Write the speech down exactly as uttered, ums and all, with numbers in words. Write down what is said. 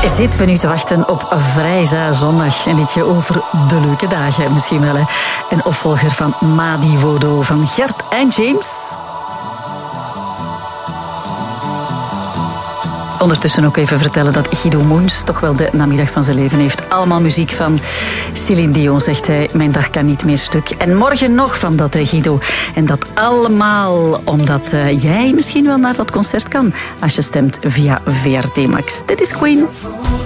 Zitten we nu te wachten op Vrijza Zondag. Een liedje over de leuke dagen misschien wel. Hè? Een opvolger van Madi Wodo van Gert en James. Ondertussen ook even vertellen dat Guido Moens toch wel de namiddag van zijn leven heeft. Allemaal muziek van Céline Dion, zegt hij. Mijn dag kan niet meer stuk. En morgen nog van dat, Guido. En dat allemaal omdat uh, jij misschien wel naar dat concert kan. Als je stemt via V R T Max. Dit is Queen.